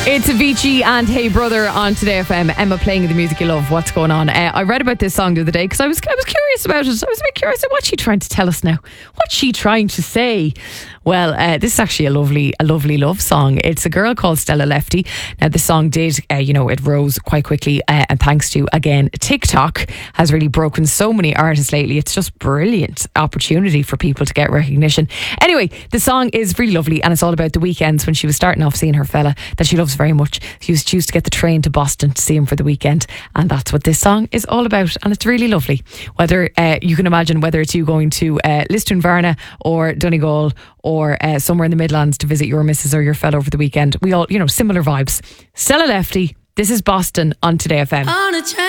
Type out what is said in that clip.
It's Avicii and Hey Brother on Today FM. Emma playing the music you love. What's going on? I read about this song the other day because I was curious about it. I was a bit curious. What's she trying to tell us now? What's she trying to say? Well, this is actually a lovely love song. It's a girl called Stella Lefty. Now, the song did, it rose quite quickly, and thanks to, again, TikTok has really broken so many artists lately. It's just brilliant opportunity for people to get recognition. Anyway, the song is really lovely, and it's all about the weekends when she was starting off seeing her fella that she loves very much. She used to get the train to Boston to see him for the weekend, and that's what this song is all about, and it's really lovely. Whether you can imagine whether it's you going to Lisdoonvarna or Donegal or somewhere in the Midlands to visit your missus or your fella over the weekend. We all, similar vibes. Stella Lefty, this is Boston on Today FM.